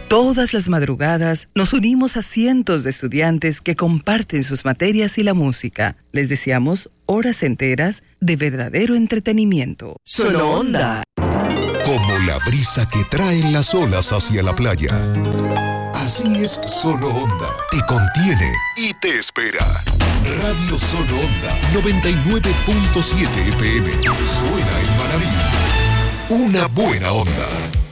Todas las madrugadas nos unimos a cientos de estudiantes que comparten sus materias y la música. Les deseamos horas enteras de verdadero entretenimiento. Solo Onda. Como la brisa que traen las olas hacia la playa. Así es Solo Onda. Te contiene y te espera. Radio Solo Onda 99.7 FM. Suena en Manaví. Una buena onda.